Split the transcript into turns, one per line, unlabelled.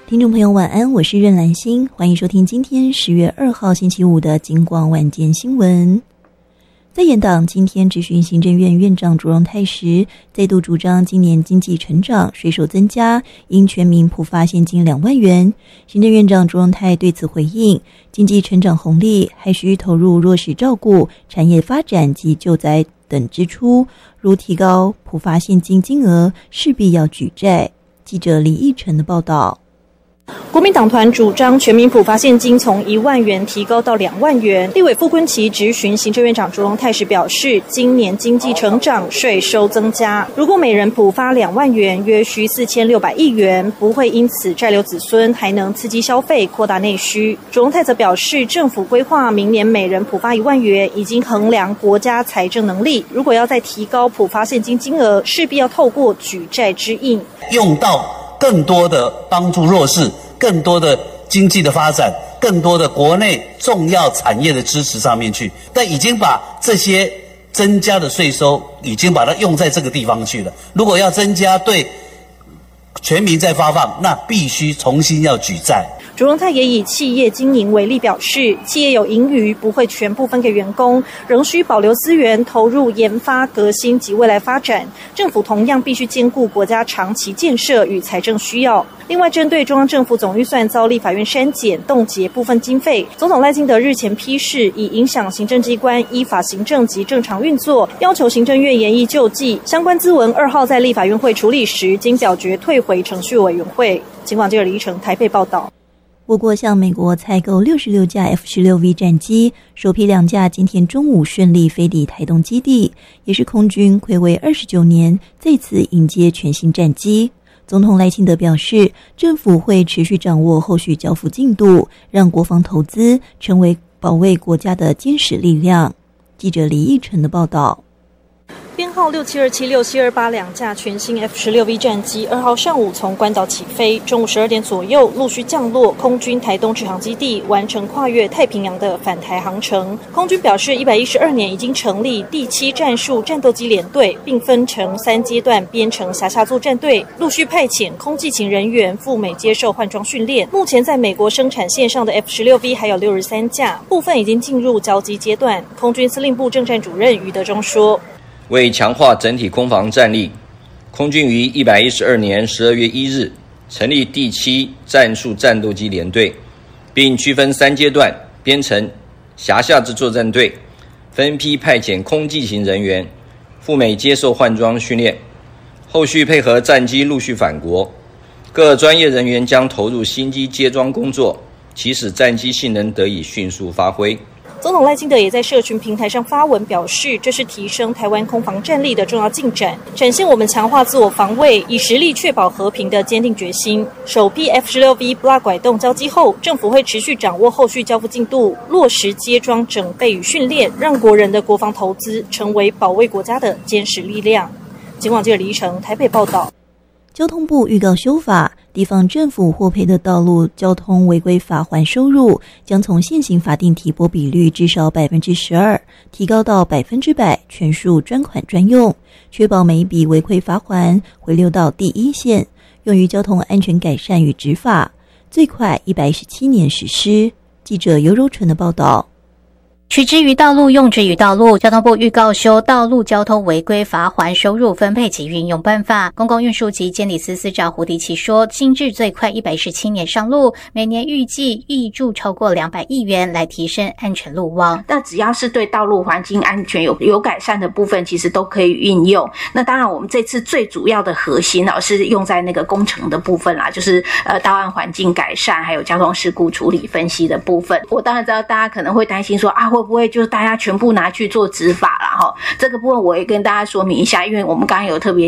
听众朋友晚安，我是任兰心，欢迎收听今天10月2号星期五的金广晚间新闻。在野党今天质询行政院院长卓荣泰时，再度主张今年经济成长、税收增加，应全民普发现金2万元。行政院长卓荣泰对此回应，经济成长红利还需投入落实照顾、产业发展及救灾等支出，如提高普发现金金额，势必要举债。记者李义成的报道。
国民党团主张全民普发现金从1万元提高到2万元。立委傅崐萁质询行政院长卓荣泰时表示，今年经济成长、税收增加，如果每人普发2万元，约需4600亿元，不会因此债留子孙，还能刺激消费、扩大内需。卓荣泰则表示，政府规划明年每人普发1万元，已经衡量国家财政能力，如果要再提高普发现金金额，势必要透过举债之印，
用到更多的帮助弱势，更多的经济的发展，更多的国内重要产业的支持上面去，但已经把这些增加的税收已经把它用在这个地方去了。如果要增加对全民再发放，那必须重新要举债。
卓荣泰也以企业经营为例，表示企业有盈余不会全部分给员工，仍需保留资源投入研发、革新及未来发展。政府同样必须兼顾国家长期建设与财政需要。另外，针对中央政府总预算遭立法院删减、冻结部分经费，总统赖清德日前批示，以影响行政机关依法行政及正常运作，要求行政院研议救济。相关资文2号在立法院会处理时，经表决退回程序委员会。警广记者李依成台北报道。
我国向美国采购66架 F-16V 战机，首批2架今天中午顺利飞抵台东基地，也是空军睽违29年再次迎接全新战机。总统赖清德表示，政府会持续掌握后续交付进度，让国防投资成为保卫国家的坚实力量。记者李义成的报道。
编号6727、6728两架全新 F-16V 战机2号上午从关岛起飞，中午12点左右陆续降落空军台东直航基地，完成跨越太平洋的返台航程。空军表示，112年已经成立第7战术战斗机联队，并分成3阶段编成辖下作战队，陆续派遣空技勤人员赴美接受换装训练。目前在美国生产线上的 F-16V 还有63架，部分已经进入交机阶段。空军司令部政战主任余德忠说，
为强化整体空防战力，空军于112年12月1日成立第7战术战斗机联队，并区分3阶段编成辖下之作战队，分批派遣空技勤人员赴美接受换装训练，后续配合战机陆续返国，各专业人员将投入新机接装工作，期使战机性能得以迅速发挥。
总统赖清德也在社群平台上发文表示，这是提升台湾空防战力的重要进展，展现我们强化自我防卫，以实力确保和平的坚定决心。首批 F-16V 不拉拐动交机后，政府会持续掌握后续交付进度，落实接装整备与训练，让国人的国防投资成为保卫国家的坚实力量。警广记者李依成台北报道。
交通部预告修法，地方政府获赔的道路交通违规罚锾收入将从现行法定提拨比率至少 12%， 提高到 100%， 全数专款专用，确保每一笔违规罚锾回流到第一线，用于交通安全改善与执法，最快117年实施。记者尤柔纯的报道。
取之于道路，用之于道路。交通部预告修《道路交通违规罚锾收入分配及运用办法》。公共运输及监理司司长胡迪奇说，新制最快117年上路，每年预计挹注超过200亿元来提升安全路网。
那只要是对道路环境安全有改善的部分，其实都可以运用。那当然，我们这次最主要的核心是用在那个工程的部分啦，就是道岸环境改善，还有交通事故处理分析的部分。我当然知道大家可能会担心说会不会就是大家全部拿去做执法啦齁？这个部分我也跟大家说明一下，因为我们刚刚有特别